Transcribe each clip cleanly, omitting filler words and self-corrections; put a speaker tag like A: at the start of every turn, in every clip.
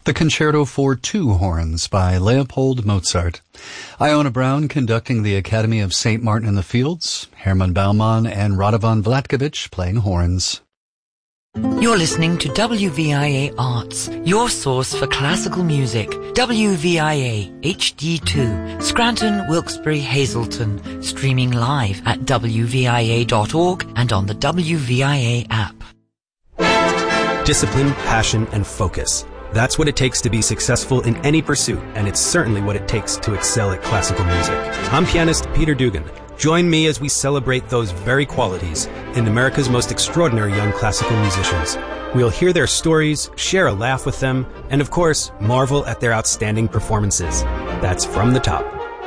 A: The Concerto for Two Horns by Leopold Mozart. Iona Brown conducting the Academy of St. Martin in the Fields, Herman Baumann and Radovan Vlatkovich playing horns.
B: You're listening to WVIA Arts, your source for classical music. WVIA HD2, Scranton, Wilkes-Barre, Hazleton, streaming live at wvia.org and on the WVIA app.
C: Discipline, passion, and focus. That's what it takes to be successful in any pursuit, and it's certainly what it takes to excel at classical music. I'm pianist Peter Dugan. Join me as we celebrate those very qualities in America's most extraordinary young classical musicians. We'll hear their stories, share a laugh with them, and of course, marvel at their outstanding performances. That's From the Top.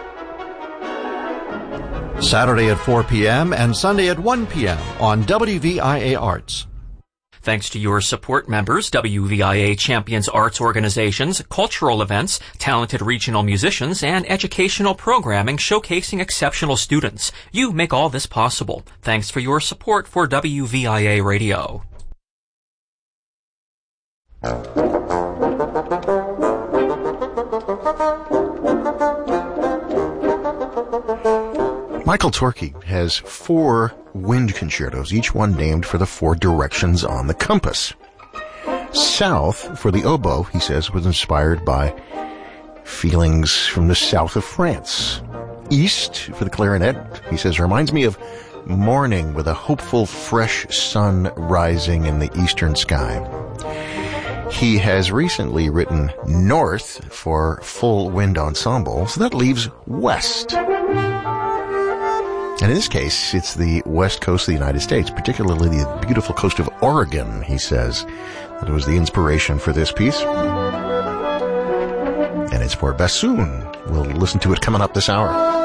D: Saturday at 4 p.m. and Sunday at 1 p.m. on WVIA Arts.
E: Thanks to your support members, WVIA champions arts organizations, cultural events, talented regional musicians, and educational programming showcasing exceptional students. You make all this possible. Thanks for your support for WVIA Radio.
F: Michael Torke has 4 wind concertos, each one named for the 4 directions on the compass. South, for the oboe, he says, was inspired by feelings from the south of France. East, for the clarinet, he says, reminds me of morning with a hopeful, fresh sun rising in the eastern sky. He has recently written North for full wind ensemble, so that leaves West. And in this case, it's the west coast of the United States, particularly the beautiful coast of Oregon, he says. That was the inspiration for this piece. And it's for bassoon. We'll listen to it coming up this hour.